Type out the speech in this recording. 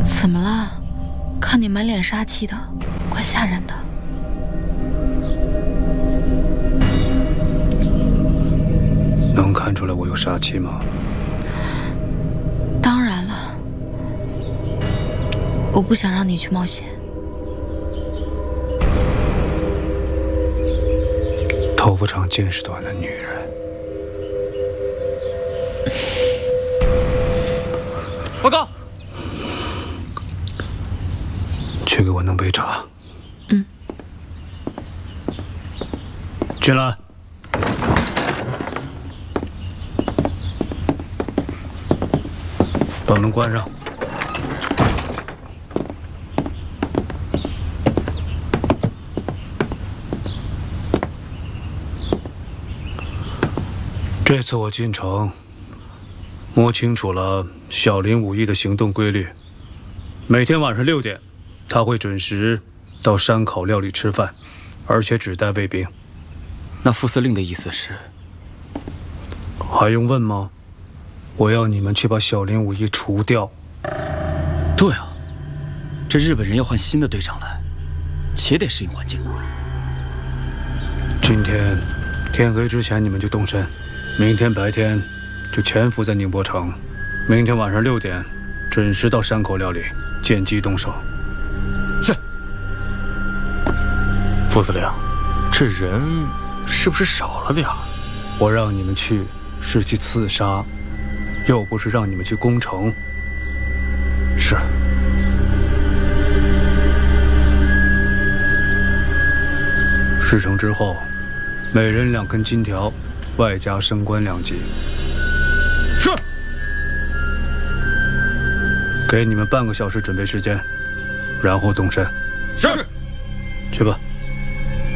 怎么了？看你满脸杀气的，怪吓人的。 能看出来我有杀气吗？ 当然了，我不想让你去冒险。 头发长见识短的女人。 报告。 去给我弄杯茶。 嗯。 进来。把门关上。这次我进城，摸清楚了小林武艺的行动规律。每天晚上6点，他会准时到山口料理吃饭，而且只带卫兵。 那副司令的意思是？ 还用问吗？我要你们去把小林武艺除掉。 对啊，这日本人要换新的队长来，且得适应环境啊。 今天天黑之前你们就动身，明天白天就潜伏在宁波城，明天晚上6点准时到山口料理，见机动手。 是。副司令，这人是不是少了点儿？ 我让你们去是去刺杀，又不是让你们去攻城。 是。 事成之后，每人2根金条，外加升官2级。 是。 给你们半个小时准备时间，然后动身。 是。 去吧。